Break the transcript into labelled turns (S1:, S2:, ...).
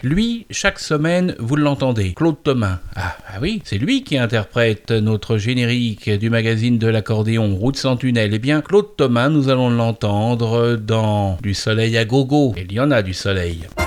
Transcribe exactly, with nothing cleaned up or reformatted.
S1: Lui, chaque semaine, vous l'entendez. Claude Thomas. Ah, ah oui, c'est lui qui interprète notre générique du magazine de l'accordéon Route sans tunnel. Eh bien, Claude Thomas, nous allons l'entendre dans Du soleil à gogo. Il y en a du soleil.